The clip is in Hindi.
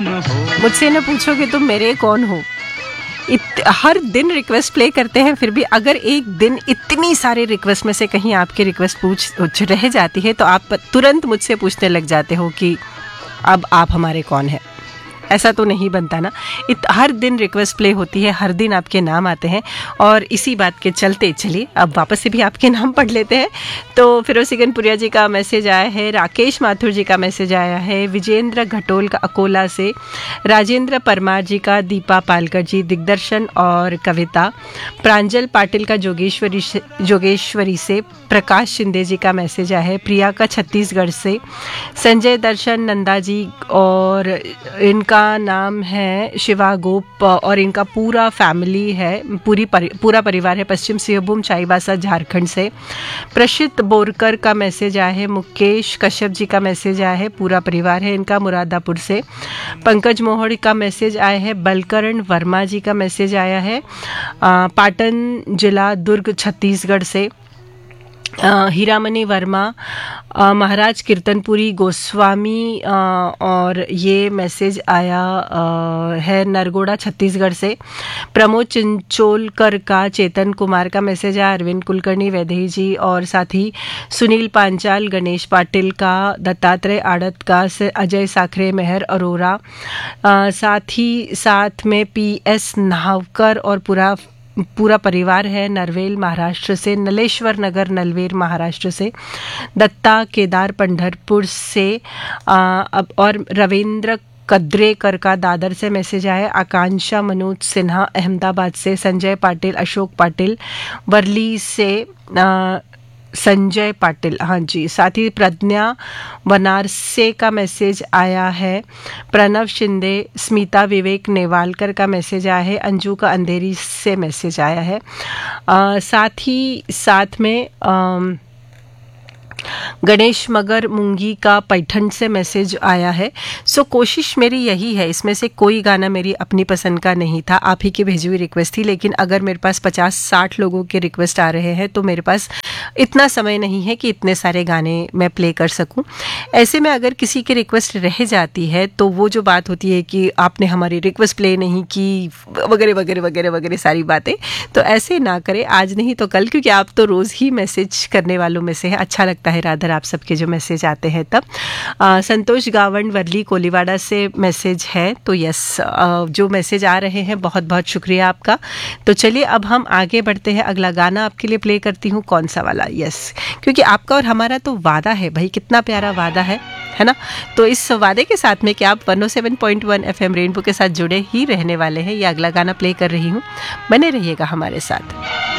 कौन हो। मुझसे न पूछो कि तुम मेरे कौन हो। हर दिन रिक्वेस्ट प्ले करते हैं, फिर भी अगर एक दिन इतनी सारे रिक्वेस्ट में से कहीं आपकी रिक्वेस्ट पूछ रह जाती है तो आप तुरंत मुझसे पूछने लग जाते हो कि अब आप हमारे कौन हैं। ऐसा तो नहीं बनता ना। हर दिन रिक्वेस्ट प्ले होती है, हर दिन आपके नाम आते हैं, और इसी बात के चलते चलिए अब वापस से भी आपके नाम पढ़ लेते हैं। तो फिरोजी गनपुरिया जी का मैसेज आया है, राकेश माथुर जी का मैसेज आया है, विजेंद्र घटोल का अकोला से, राजेंद्र परमार जी का, दीपा पालकर जी, दिग्दर्शन और कविता, प्रांजल पाटिल का जोगेश्वरी से, प्रकाश शिंदे जी का मैसेज आया है, प्रिया का छत्तीसगढ़ से, संजय दर्शन नंदा जी, और इनका नाम है शिवा गोप, और इनका पूरा फैमिली है, पूरा परिवार है, पश्चिम सिंहभूम चाईबासा झारखंड से। प्रशित बोरकर का मैसेज आया है, मुकेश कश्यप जी का मैसेज आया है, पूरा परिवार है इनका मुरादापुर से। पंकज मोहड़ का मैसेज आया है, बलकरण वर्मा जी का मैसेज आया है, पाटन जिला दुर्ग छत्तीसगढ़ से। हीरामणि वर्मा, महाराज कीर्तनपुरी गोस्वामी, और ये मैसेज आया है नरगोड़ा छत्तीसगढ़ से। प्रमोद चिंचोलकर का, चेतन कुमार का मैसेज आया, अरविंद कुलकर्णी वैदेही जी, और साथ ही सुनील पांचाल, गणेश पाटिल का, दत्तात्रेय आड़त का, अजय साखरे, मेहर अरोरा, साथ ही साथ में PS नावकर और पूरा परिवार है नरवेल महाराष्ट्र से, नलेश्वर नगर नलवेर महाराष्ट्र से, दत्ता केदार पंढरपुर से, और रविंद्र कद्रेकर का दादर से मैसेज आया, आकांक्षा मनोज सिन्हा अहमदाबाद से, संजय पाटिल, अशोक पाटिल वर्ली से, संजय पाटिल, हाँ जी, साथ ही प्रज्ञा बनारसे का मैसेज आया है, प्रणव शिंदे, स्मिता विवेक नेवालकर का मैसेज आया है, अंजू का अंधेरी से मैसेज आया है, साथ ही साथ में गणेश मगर मुंगी का पैठन से मैसेज आया है। सो कोशिश मेरी यही है, इसमें से कोई गाना मेरी अपनी पसंद का नहीं था, आप ही की भेजी हुई रिक्वेस्ट थी, लेकिन अगर मेरे पास 50-60 लोगों के रिक्वेस्ट आ रहे हैं तो मेरे पास इतना समय नहीं है कि इतने सारे गाने मैं प्ले कर सकूं। ऐसे में अगर किसी की रिक्वेस्ट रह जाती है तो वो जो बात होती है कि आपने हमारी रिक्वेस्ट प्ले नहीं की, वगैरह वगैरह वगैरह वगैरह सारी बातें, तो ऐसे ना करें, आज नहीं तो कल, क्योंकि आप तो रोज़ ही मैसेज करने वालों में से है। अच्छा लगता है राधर आप सबके जो मैसेज आते हैं तब। संतोष गावंड वर्ली कोलीवाड़ा से मैसेज है, तो यस, जो मैसेज आ रहे हैं बहुत बहुत शुक्रिया आपका। तो चलिए अब हम आगे बढ़ते हैं, अगला गाना आपके लिए प्ले करती हूँ। कौन सा वाला? यस, क्योंकि आपका और हमारा तो वादा है भाई, कितना प्यारा वादा है ना। तो इस वादे के साथ में कि आप 107.1 FM रेनबो के साथ जुड़े ही रहने वाले हैं, ये अगला गाना प्ले कर रही हूँ, बने रहिएगा हमारे साथ।